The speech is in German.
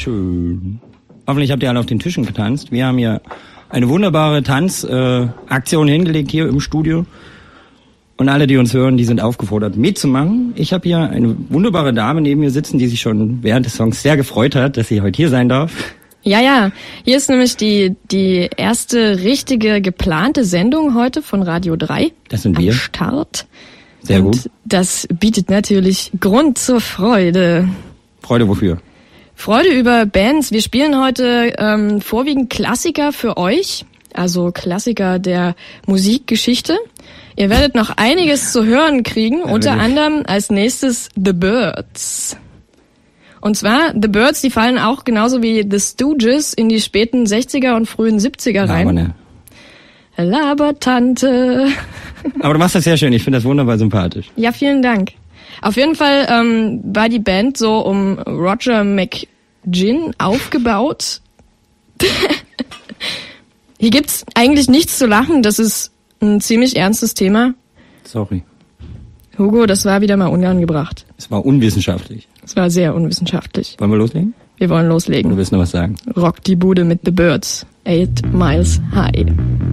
schön. Hoffentlich habt ihr alle auf den Tischen getanzt. Wir haben hier eine wunderbare Tanzaktion hingelegt hier im Studio. Und alle, die uns hören, die sind aufgefordert, mitzumachen. Ich habe hier eine wunderbare Dame neben mir sitzen, die sich schon während des Songs sehr gefreut hat, dass sie heute hier sein darf. Ja. Hier ist nämlich die erste richtige geplante Sendung heute von Radio 3. Das sind wir. Am Start. Sehr gut. Und das bietet natürlich Grund zur Freude. Freude wofür? Freude über Bands. Wir spielen heute vorwiegend Klassiker für euch, also Klassiker der Musikgeschichte. Ihr werdet noch einiges zu hören kriegen, unter anderem als nächstes The Byrds. Und zwar, The Byrds, die fallen auch genauso wie The Stooges in die späten 60er und frühen 70er rein. Labertante. Aber du machst das sehr schön, ich finde das wunderbar sympathisch. Ja, vielen Dank. Auf jeden Fall war die Band so um Roger McGinn aufgebaut. Hier gibt's eigentlich nichts zu lachen, das ist ein ziemlich ernstes Thema. Sorry. Hugo, das war wieder mal unangebracht. Es war unwissenschaftlich. Es war sehr unwissenschaftlich. Wollen wir loslegen? Wir wollen loslegen. Du willst noch was sagen? Rock die Bude mit The Byrds. 8 Miles High.